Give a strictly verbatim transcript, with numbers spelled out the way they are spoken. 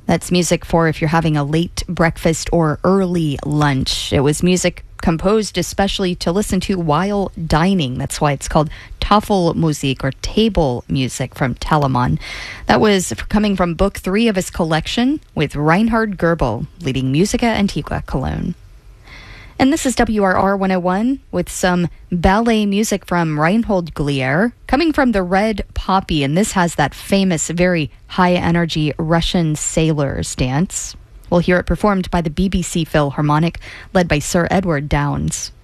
That's music for if you're having a late breakfast or early lunch. It was music composed especially to listen to while dining. That's why it's called Tafelmusik, or table music, from Telemann. That was coming from book three of his collection, with Reinhard Goebel leading Musica Antiqua Cologne. And this is W R R one oh one with some ballet music from Reinhold Glier, coming from the Red Poppy, and this has that famous, very high-energy Russian sailors dance. We'll hear it performed by the B B C Philharmonic, led by Sir Edward Downes.